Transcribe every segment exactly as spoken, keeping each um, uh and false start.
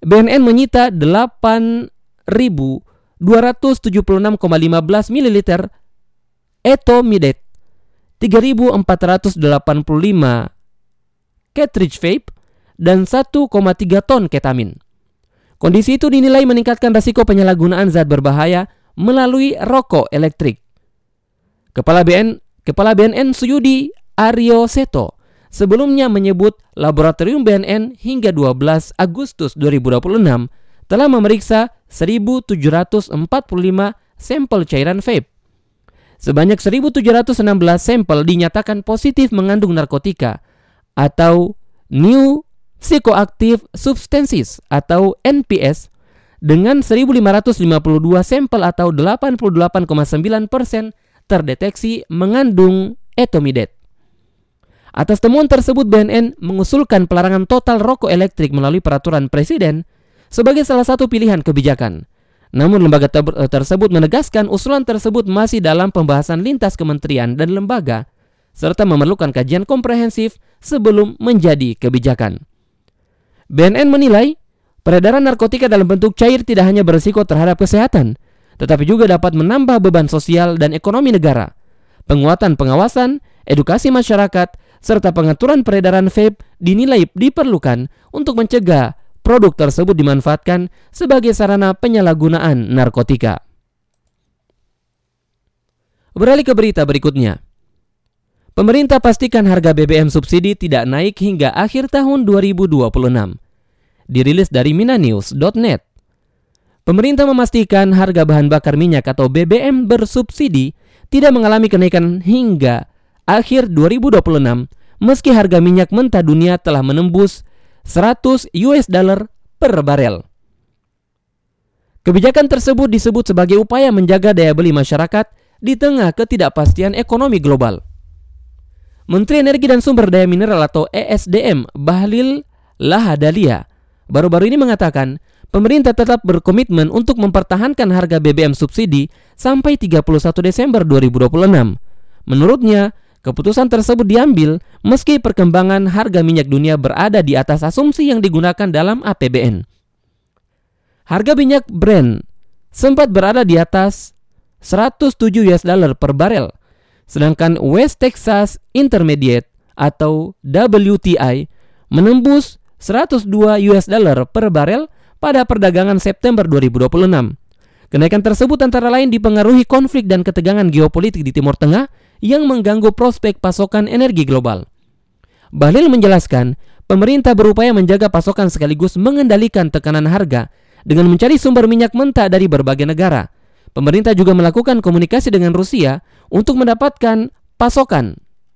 B N N menyita delapan ribu dua ratus tujuh puluh enam koma satu lima mililiter Ethomidate, tiga ribu empat ratus delapan puluh lima cartridge vape, dan satu koma tiga ton ketamin. Kondisi itu dinilai meningkatkan risiko penyalahgunaan zat berbahaya melalui rokok elektrik. Kepala B N Kepala B N N Suyudi Aryo Seto sebelumnya menyebut laboratorium B N N hingga dua belas Agustus dua ribu dua puluh enam telah memeriksa seribu tujuh ratus empat puluh lima sampel cairan vape. Sebanyak seribu tujuh ratus enam belas sampel dinyatakan positif mengandung narkotika atau New Psychoactive Substances atau N P S, dengan seribu lima ratus lima puluh dua sampel atau delapan puluh delapan koma sembilan persen terdeteksi mengandung Ethomidate. Atas temuan tersebut, B N N mengusulkan pelarangan total rokok elektrik melalui peraturan presiden sebagai salah satu pilihan kebijakan. Namun lembaga ter- tersebut menegaskan usulan tersebut masih dalam pembahasan lintas kementerian dan lembaga serta memerlukan kajian komprehensif sebelum menjadi kebijakan. B N N menilai peredaran narkotika dalam bentuk cair tidak hanya berisiko terhadap kesehatan, tetapi juga dapat menambah beban sosial dan ekonomi negara. Penguatan pengawasan, edukasi masyarakat, serta pengaturan peredaran vape dinilai diperlukan untuk mencegah produk tersebut dimanfaatkan sebagai sarana penyalahgunaan narkotika. Beralih ke berita berikutnya. Pemerintah pastikan harga B B M subsidi tidak naik hingga akhir tahun dua ribu dua puluh enam. Dirilis dari minanews dot net. Pemerintah memastikan harga bahan bakar minyak atau B B M bersubsidi tidak mengalami kenaikan hingga akhir dua ribu dua puluh enam meski harga minyak mentah dunia telah menembus seratus U S dollar per barel. Kebijakan tersebut disebut sebagai upaya menjaga daya beli masyarakat di tengah ketidakpastian ekonomi global. Menteri Energi dan Sumber Daya Mineral atau E S D M Bahlil Lahadalia baru-baru ini mengatakan pemerintah tetap berkomitmen untuk mempertahankan harga B B M subsidi sampai tiga puluh satu Desember dua ribu dua puluh enam. Menurutnya, keputusan tersebut diambil meski perkembangan harga minyak dunia berada di atas asumsi yang digunakan dalam A P B N. Harga minyak Brent sempat berada di atas seratus tujuh U S dollar per barel, sedangkan West Texas Intermediate atau W T I menembus seratus dua U S dollar per barel pada perdagangan September dua ribu dua puluh enam. Kenaikan tersebut antara lain dipengaruhi konflik dan ketegangan geopolitik di Timur Tengah yang mengganggu prospek pasokan energi global. Bahlil menjelaskan, pemerintah berupaya menjaga pasokan sekaligus mengendalikan tekanan harga dengan mencari sumber minyak mentah dari berbagai negara. Pemerintah juga melakukan komunikasi dengan Rusia untuk mendapatkan pasokan.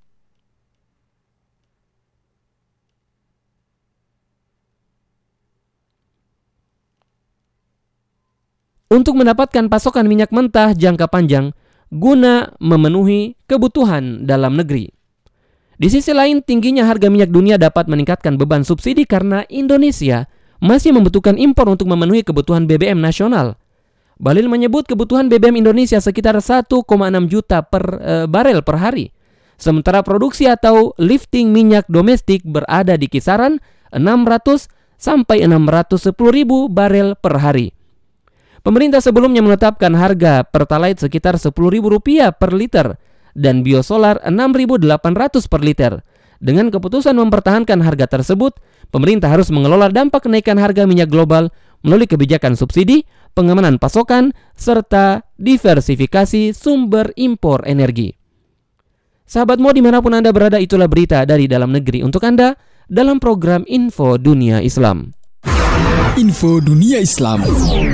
Untuk mendapatkan pasokan minyak mentah jangka panjang guna memenuhi kebutuhan dalam negeri. Di sisi lain, tingginya harga minyak dunia dapat meningkatkan beban subsidi karena Indonesia masih membutuhkan impor untuk memenuhi kebutuhan B B M nasional. Bahlil menyebut kebutuhan B B M Indonesia sekitar satu koma enam juta per e, barel per hari. Sementara produksi atau lifting minyak domestik berada di kisaran enam ratus sampai enam ratus sepuluh ribu barel per hari. Pemerintah sebelumnya menetapkan harga Pertalite sekitar sepuluh ribu rupiah per liter dan biosolar enam ribu delapan ratus per liter. Dengan keputusan mempertahankan harga tersebut, pemerintah harus mengelola dampak kenaikan harga minyak global melalui kebijakan subsidi, pengamanan pasokan, serta diversifikasi sumber impor energi. Sahabat Mo dimanapun Anda berada, itulah berita dari dalam negeri untuk Anda dalam program Info Dunia Islam. Info Dunia Islam.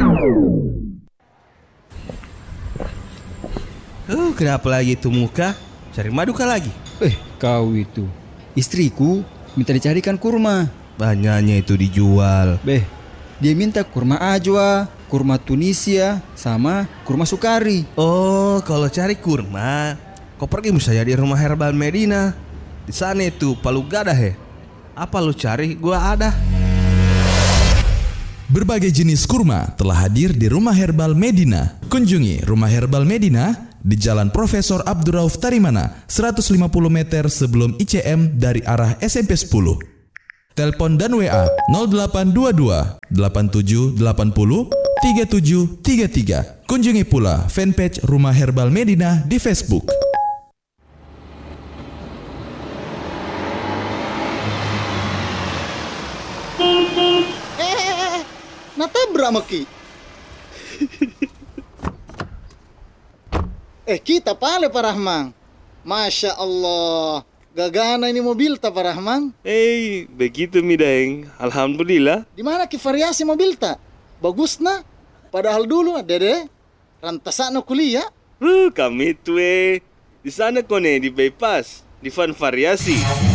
Oh, kenapa lagi itu muka? Cari madu kah lagi? Eh, kau itu. Istriku minta dicarikan kurma. Banyaknya itu dijual. Beh, dia minta kurma ajwa, kurma Tunisia, sama kurma sukari. Oh, kalau cari kurma, kau pergi misalnya di rumah herbal Medina. Di sana itu palu gada he. Apa lu cari? Gua ada. Berbagai jenis kurma telah hadir di Rumah Herbal Medina. Kunjungi Rumah Herbal Medina di Jalan Profesor Abdurrauf Tarimana, seratus lima puluh meter sebelum I C M dari arah S M P sepuluh. Telepon dan W A nol delapan dua dua delapan tujuh delapan nol tiga tujuh tiga tiga. Kunjungi pula fanpage Rumah Herbal Medina di Facebook. Eh, natabrak maki. eh, kita pale Pak Rahman. Masya Allah. Gagana ini mobil tak Pak Rahman? Eh, begitu mi Daeng. Alhamdulillah. Di mana ki variasi mobil tak? Bagus na. Padahal dulu Dede rantasana kuliah. Uh, kami tu eh. Di sana kone di bypass, di Van Variasi.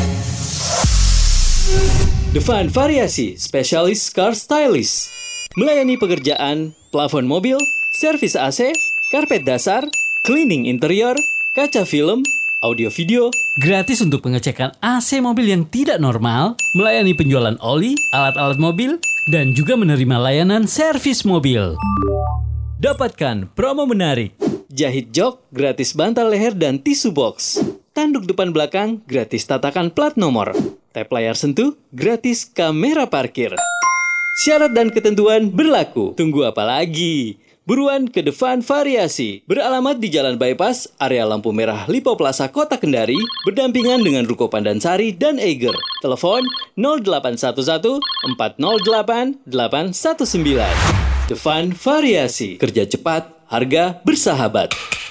The Van Variasi, spesialis car stylist. Melayani pekerjaan, plafon mobil, servis A C, karpet dasar, cleaning interior, kaca film, audio video, gratis untuk pengecekan A C mobil yang tidak normal, melayani penjualan oli, alat-alat mobil, dan juga menerima layanan servis mobil. Dapatkan promo menarik. Jahit jok, gratis bantal leher dan tisu box. Tanduk depan belakang, gratis tatakan plat nomor. Tap layar sentuh, gratis kamera parkir. Syarat dan ketentuan berlaku. Tunggu apa lagi? Buruan ke The Van Variasi. Beralamat di Jalan Bypass, area lampu merah Lipo Plaza Kota Kendari, berdampingan dengan Ruko Pandansari dan Eiger. Telepon nol delapan satu satu empat nol delapan delapan satu sembilan. The Van Variasi. Kerja cepat, harga bersahabat.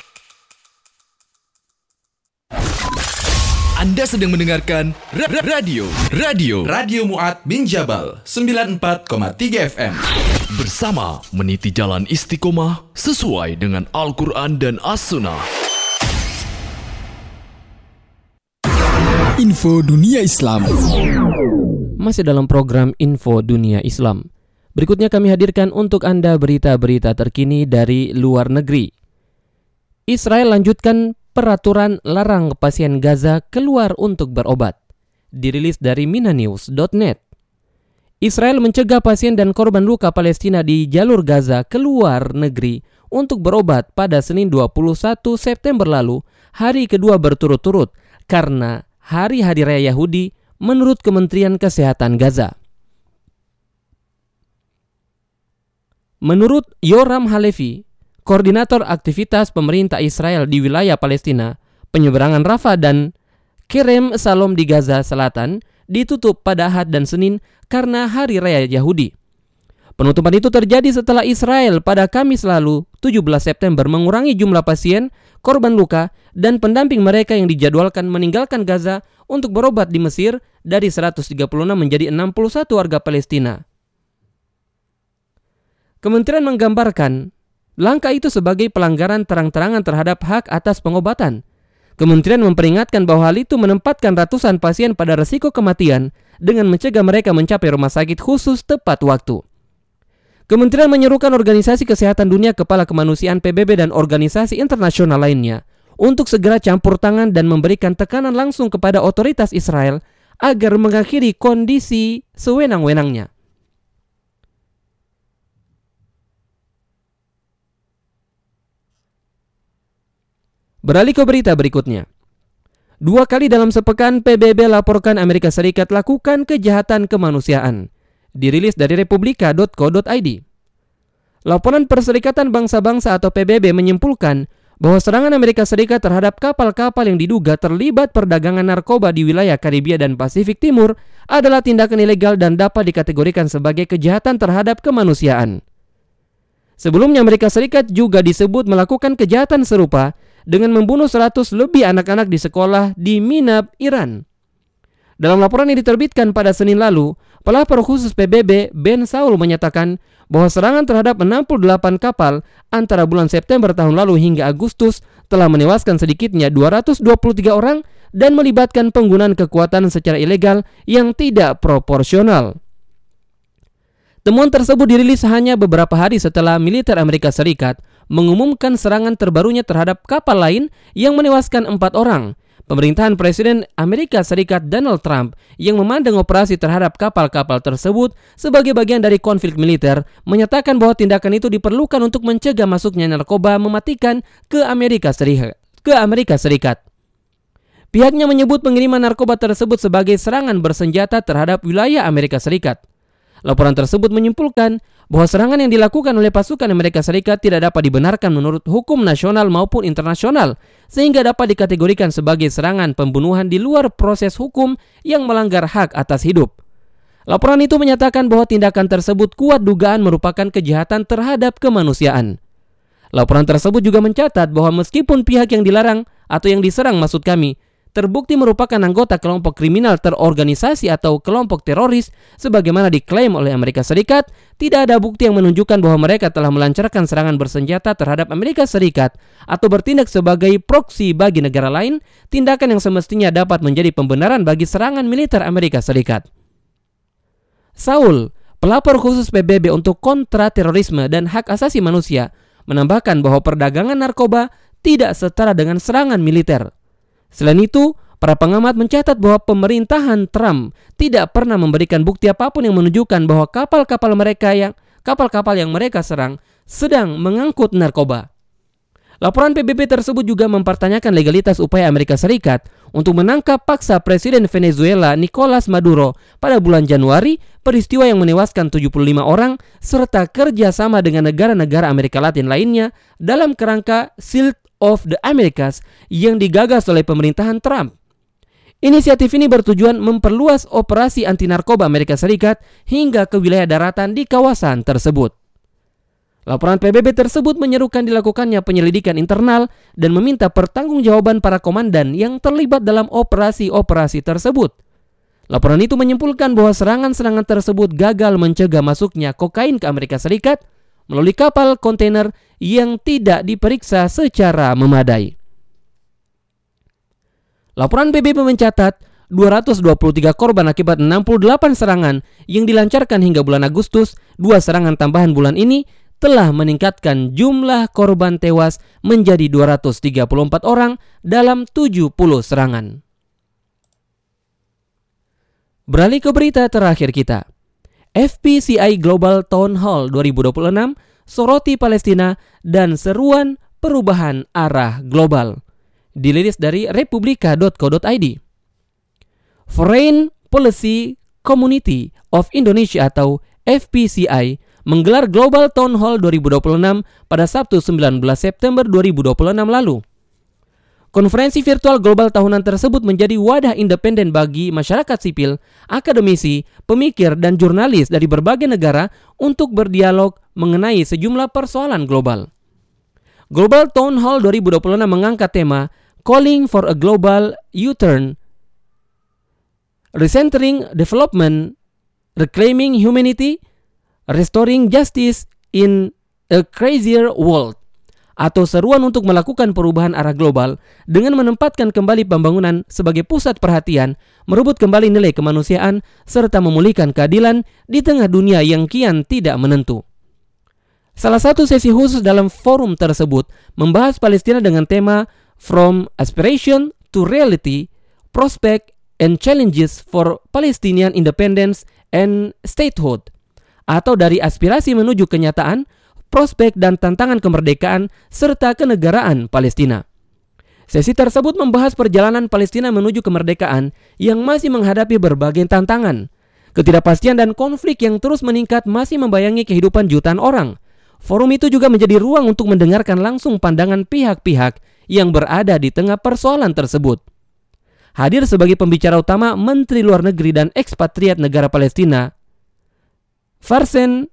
Anda sedang mendengarkan ra- ra- radio Radio Radio Mu'ad bin Jabal sembilan puluh empat koma tiga F M. Bersama meniti jalan istiqomah sesuai dengan Al-Quran dan As-Sunnah. Info Dunia Islam. Masih dalam program Info Dunia Islam. Berikutnya kami hadirkan untuk Anda berita-berita terkini dari luar negeri. Israel lanjutkan peraturan larang pasien Gaza keluar untuk berobat. Dirilis dari minanews dot net. Israel mencegah pasien dan korban luka Palestina di jalur Gaza keluar negeri untuk berobat pada Senin dua puluh satu September lalu, hari kedua berturut-turut, karena hari-hari raya Yahudi menurut Kementerian Kesehatan Gaza. Menurut Yoram Halevi, koordinator aktivitas pemerintah Israel di wilayah Palestina, penyeberangan Rafah dan Kerem Salom di Gaza Selatan ditutup pada Ahad dan Senin karena hari raya Yahudi. Penutupan itu terjadi setelah Israel pada Kamis lalu, tujuh belas September, mengurangi jumlah pasien, korban luka, dan pendamping mereka yang dijadwalkan meninggalkan Gaza untuk berobat di Mesir dari seratus tiga puluh enam menjadi enam puluh satu warga Palestina. Kementerian menggambarkan langkah itu sebagai pelanggaran terang-terangan terhadap hak atas pengobatan. Kementerian memperingatkan bahwa hal itu menempatkan ratusan pasien pada resiko kematian dengan mencegah mereka mencapai rumah sakit khusus tepat waktu. Kementerian menyerukan Organisasi Kesehatan Dunia, Kepala Kemanusiaan P B B, dan organisasi internasional lainnya untuk segera campur tangan dan memberikan tekanan langsung kepada otoritas Israel agar mengakhiri kondisi sewenang-wenangnya. Beralih ke berita berikutnya. Dua kali dalam sepekan P B B laporkan Amerika Serikat lakukan kejahatan kemanusiaan. Dirilis dari republika dot co dot i d. Laporan Perserikatan Bangsa-Bangsa atau P B B menyimpulkan bahwa serangan Amerika Serikat terhadap kapal-kapal yang diduga terlibat perdagangan narkoba di wilayah Karibia dan Pasifik Timur adalah tindakan ilegal dan dapat dikategorikan sebagai kejahatan terhadap kemanusiaan. Sebelumnya Amerika Serikat juga disebut melakukan kejahatan serupa dengan membunuh seratus lebih anak-anak di sekolah di Minab, Iran. Dalam laporan yang diterbitkan pada Senin lalu, pelapor khusus P B B Ben Saul menyatakan bahwa serangan terhadap enam puluh delapan kapal antara bulan September tahun lalu hingga Agustus telah menewaskan sedikitnya dua ratus dua puluh tiga orang dan melibatkan penggunaan kekuatan secara ilegal yang tidak proporsional. Temuan tersebut dirilis hanya beberapa hari setelah militer Amerika Serikat mengumumkan serangan terbarunya terhadap kapal lain yang menewaskan empat orang. Pemerintahan Presiden Amerika Serikat Donald Trump yang memandang operasi terhadap kapal-kapal tersebut sebagai bagian dari konflik militer menyatakan bahwa tindakan itu diperlukan untuk mencegah masuknya narkoba mematikan ke Amerika Serikat. Ke Amerika Serikat. Pihaknya menyebut pengiriman narkoba tersebut sebagai serangan bersenjata terhadap wilayah Amerika Serikat. Laporan tersebut menyimpulkan bahwa serangan yang dilakukan oleh pasukan Amerika Serikat tidak dapat dibenarkan menurut hukum nasional maupun internasional, sehingga dapat dikategorikan sebagai serangan pembunuhan di luar proses hukum yang melanggar hak atas hidup. Laporan itu menyatakan bahwa tindakan tersebut kuat dugaan merupakan kejahatan terhadap kemanusiaan. Laporan tersebut juga mencatat bahwa meskipun pihak yang dilarang atau yang diserang maksud kami terbukti merupakan anggota kelompok kriminal terorganisasi atau kelompok teroris sebagaimana diklaim oleh Amerika Serikat, tidak ada bukti yang menunjukkan bahwa mereka telah melancarkan serangan bersenjata terhadap Amerika Serikat atau bertindak sebagai proksi bagi negara lain, tindakan yang semestinya dapat menjadi pembenaran bagi serangan militer Amerika Serikat. Saul, pelapor khusus P B B untuk kontra terorisme dan hak asasi manusia, menambahkan bahwa perdagangan narkoba tidak setara dengan serangan militer. Selain itu, para pengamat mencatat bahwa pemerintahan Trump tidak pernah memberikan bukti apapun yang menunjukkan bahwa kapal-kapal mereka yang kapal-kapal yang mereka serang sedang mengangkut narkoba. Laporan P B B tersebut juga mempertanyakan legalitas upaya Amerika Serikat untuk menangkap paksa Presiden Venezuela Nicolas Maduro pada bulan Januari, peristiwa yang menewaskan tujuh puluh lima orang, serta kerjasama dengan negara-negara Amerika Latin lainnya dalam kerangka Shield of the Americas yang digagas oleh pemerintahan Trump. Inisiatif ini bertujuan memperluas operasi anti narkoba Amerika Serikat hingga ke wilayah daratan di kawasan tersebut. Laporan P B B tersebut menyerukan dilakukannya penyelidikan internal dan meminta pertanggungjawaban para komandan yang terlibat dalam operasi-operasi tersebut. Laporan itu menyimpulkan bahwa serangan-serangan tersebut gagal mencegah masuknya kokain ke Amerika Serikat melalui kapal kontainer yang tidak diperiksa secara memadai. Laporan P B B mencatat dua ratus dua puluh tiga korban akibat enam puluh delapan serangan yang dilancarkan hingga bulan Agustus. Dua serangan tambahan bulan ini telah meningkatkan jumlah korban tewas menjadi dua ratus tiga puluh empat orang dalam tujuh puluh serangan. Beralih ke berita terakhir kita. F P C I Global Town Hall dua ribu dua puluh enam soroti Palestina dan seruan perubahan arah global. Dirilis dari republika dot co dot i d. Foreign Policy Community of Indonesia atau F P C I menggelar Global Town Hall dua ribu dua puluh enam pada Sabtu sembilan belas September dua ribu dua puluh enam lalu. Konferensi virtual global tahunan tersebut menjadi wadah independen bagi masyarakat sipil, akademisi, pemikir, dan jurnalis dari berbagai negara untuk berdialog mengenai sejumlah persoalan global. Global Town Hall dua ribu dua puluh enam mengangkat tema Calling for a Global U-Turn, Recentering Development, Reclaiming Humanity, Restoring Justice in a Crazier World, atau seruan untuk melakukan perubahan arah global dengan menempatkan kembali pembangunan sebagai pusat perhatian, merebut kembali nilai kemanusiaan, serta memulihkan keadilan di tengah dunia yang kian tidak menentu. Salah satu sesi khusus dalam forum tersebut membahas Palestina dengan tema From Aspiration to Reality, Prospect and Challenges for Palestinian Independence and Statehood, atau dari aspirasi menuju kenyataan, prospek dan tantangan kemerdekaan serta kenegaraan Palestina. Sesi tersebut membahas perjalanan Palestina menuju kemerdekaan yang masih menghadapi berbagai tantangan. Ketidakpastian dan konflik yang terus meningkat masih membayangi kehidupan jutaan orang. Forum itu juga menjadi ruang untuk mendengarkan langsung pandangan pihak-pihak yang berada di tengah persoalan tersebut. Hadir sebagai pembicara utama Menteri Luar Negeri dan Ekspatriat Negara Palestina, Farsen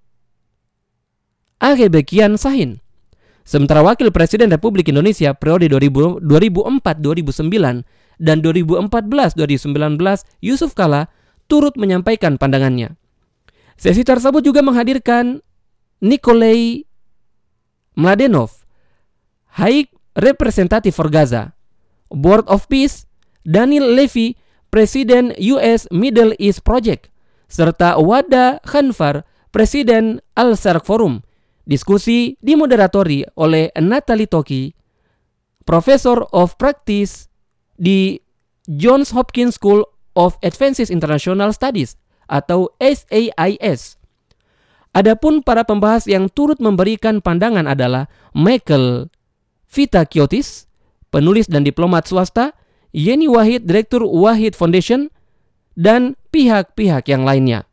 Agebekian Sahin. Sementara Wakil Presiden Republik Indonesia periode dua ribu empat sampai dua ribu sembilan dan dua ribu empat belas sampai dua ribu sembilan belas Yusuf Kala turut menyampaikan pandangannya. Sesi tersebut juga menghadirkan Nikolai Mladenov, High Representative for Gaza, Board of Peace, Daniel Levy, Presiden U S Middle East Project, serta Wada Khanfar, Presiden Al-Sarq Forum. Diskusi dimoderatori oleh Natalie Toki, Professor of Practice di Johns Hopkins School of Advanced International Studies atau S A I S. Adapun para pembahas yang turut memberikan pandangan adalah Michael Vitakiotis, penulis dan diplomat swasta Yeni Wahid, Direktur Wahid Foundation, dan pihak-pihak yang lainnya.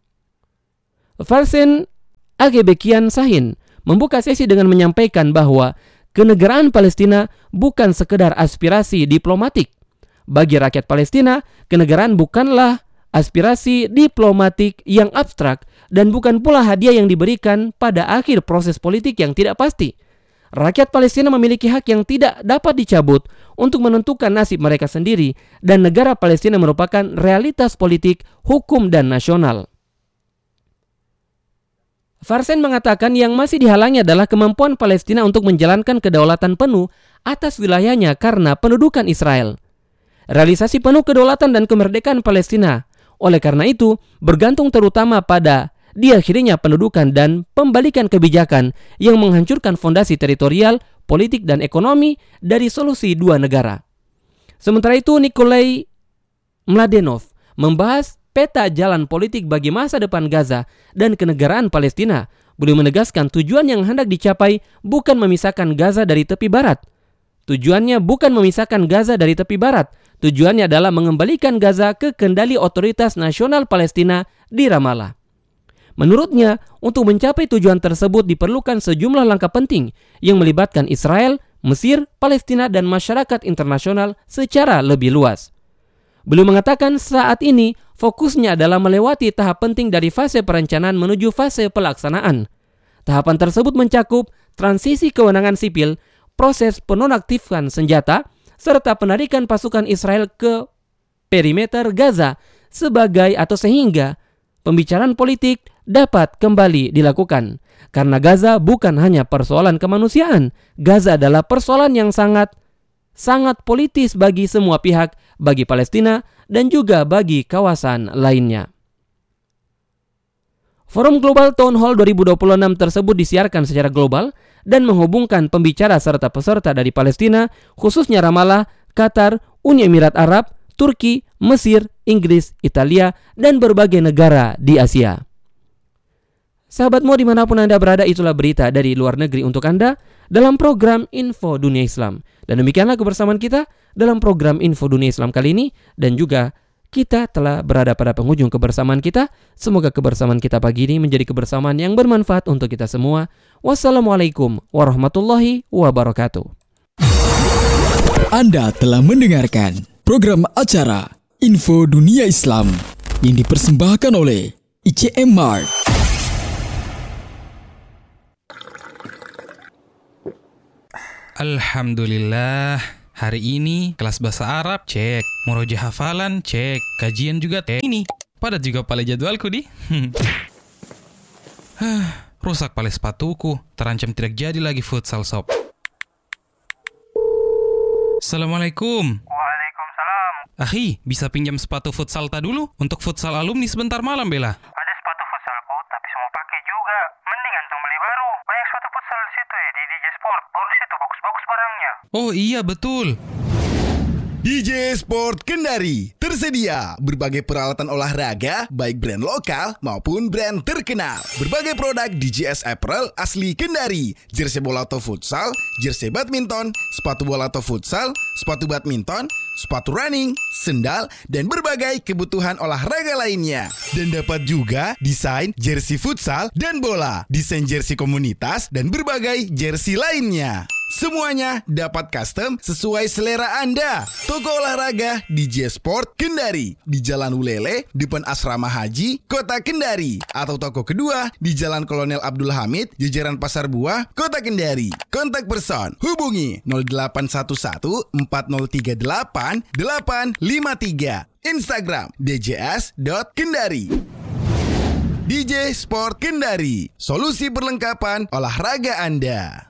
Farsen Agebekian Sahin membuka sesi dengan menyampaikan bahwa kenegaraan Palestina bukan sekedar aspirasi diplomatik. Bagi rakyat Palestina, kenegaraan bukanlah aspirasi diplomatik yang abstrak dan bukan pula hadiah yang diberikan pada akhir proses politik yang tidak pasti. Rakyat Palestina memiliki hak yang tidak dapat dicabut untuk menentukan nasib mereka sendiri, dan negara Palestina merupakan realitas politik, hukum, dan nasional. Farsen mengatakan yang masih dihalangi adalah kemampuan Palestina untuk menjalankan kedaulatan penuh atas wilayahnya karena pendudukan Israel. Realisasi penuh kedaulatan dan kemerdekaan Palestina, oleh karena itu, bergantung terutama pada diakhirinya pendudukan dan pembalikan kebijakan yang menghancurkan fondasi teritorial, politik, dan ekonomi dari solusi dua negara. Sementara itu, Nikolai Mladenov membahas peta jalan politik bagi masa depan Gaza dan kenegaraan Palestina. Beliau menegaskan tujuan yang hendak dicapai bukan memisahkan Gaza dari tepi barat. Tujuannya bukan memisahkan Gaza dari tepi barat. Tujuannya adalah mengembalikan Gaza ke kendali otoritas nasional Palestina di Ramallah. Menurutnya, untuk mencapai tujuan tersebut diperlukan sejumlah langkah penting yang melibatkan Israel, Mesir, Palestina, dan masyarakat internasional secara lebih luas. Beliau mengatakan saat ini fokusnya adalah melewati tahap penting dari fase perencanaan menuju fase pelaksanaan. Tahapan tersebut mencakup transisi kewenangan sipil, proses penonaktifkan senjata, serta penarikan pasukan Israel ke perimeter Gaza sebagai atau sehingga pembicaraan politik dapat kembali dilakukan. Karena Gaza bukan hanya persoalan kemanusiaan, Gaza adalah persoalan yang sangat sangat politis bagi semua pihak, bagi Palestina dan juga bagi kawasan lainnya. Forum Global Town Hall dua ribu dua puluh enam tersebut disiarkan secara global dan menghubungkan pembicara serta peserta dari Palestina, khususnya Ramallah, Qatar, Uni Emirat Arab, Turki, Mesir, Inggris, Italia, dan berbagai negara di Asia. Sahabatmu dimanapun Anda berada, itulah berita dari luar negeri untuk Anda dalam program Info Dunia Islam. Dan demikianlah kebersamaan kita dalam program Info Dunia Islam kali ini. Dan juga kita telah berada pada penghujung kebersamaan kita. Semoga kebersamaan kita pagi ini menjadi kebersamaan yang bermanfaat untuk kita semua. Wassalamualaikum warahmatullahi wabarakatuh. Anda telah mendengarkan program acara Info Dunia Islam yang dipersembahkan oleh I C M Mart. Alhamdulillah, hari ini kelas bahasa Arab cek, murojaah hafalan cek, kajian juga cek. Ini padat juga pale jadwalku di. Rusak pale sepatuku, terancam tidak jadi lagi futsal sob. Assalamualaikum. Waalaikumsalam. Akhi, bisa pinjam sepatu futsal ta dulu untuk futsal alumni sebentar malam bela? Ada sepatu futsalku, tapi semua pakai juga. Mending antum beli baru. Banyak sepatu futsal di situ ya, di D J Sport. Bagus itu, bagus-bagus barangnya. Oh iya betul. D J Sport Kendari tersedia berbagai peralatan olahraga baik brand lokal maupun brand terkenal. Berbagai produk D J S Apparel asli Kendari, jersey bola atau futsal, jersey badminton, sepatu bola atau futsal, sepatu badminton, sepatu running, sendal, dan berbagai kebutuhan olahraga lainnya. Dan dapat juga desain jersey futsal dan bola, desain jersey komunitas, dan berbagai jersey lainnya. Semuanya dapat custom sesuai selera Anda. Toko olahraga D J Sport Kendari di Jalan Ulele, depan Asrama Haji, Kota Kendari. Atau toko kedua di Jalan Kolonel Abdul Hamid, jajaran Pasar Buah, Kota Kendari. Kontak person hubungi nol delapan satu satu empat nol tiga delapan delapan lima tiga. Instagram d j s dot kendari. D J Sport Kendari, solusi perlengkapan olahraga Anda.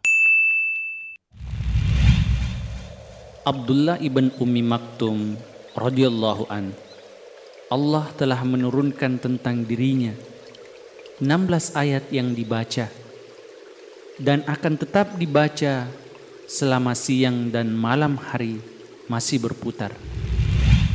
Abdullah ibn Ummi Maktum radhiyallahu an, Allah telah menurunkan tentang dirinya enam belas ayat yang dibaca dan akan tetap dibaca selama siang dan malam hari masih berputar.